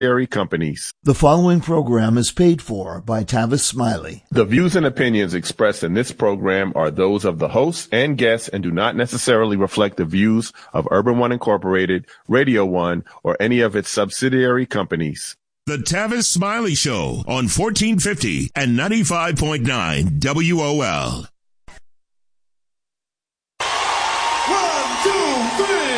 companies. The following program is paid for by Tavis Smiley. The views and opinions expressed in this program are those of the hosts and guests and do not necessarily reflect the views of Urban One Incorporated, Radio One, or any of its subsidiary companies. The Tavis Smiley Show on 1450 and 95.9 WOL. 1, 2, 3.